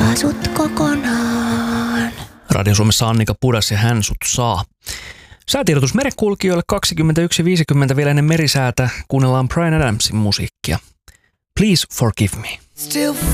saa sut kokonaan. Radio Suomessa Annika Pudas ja Hän sut saa. Säätiedotus merenkulkijoille 21.50 vielä ennen merisäätä. Kuunnellaan Bryan Adamsin musiikkia. Please forgive me.